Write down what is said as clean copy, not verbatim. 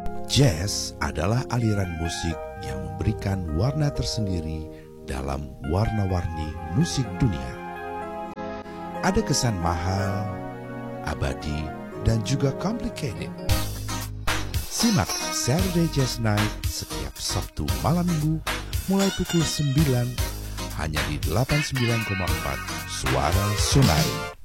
Jazz adalah aliran musik yang memberikan warna tersendiri dalam warna-warni musik dunia. Ada kesan mahal, abadi, dan juga complicated. Simak Saturday Jazz Night setiap Sabtu malam Minggu mulai pukul 9 hanya di 89,4 Suara Sonai.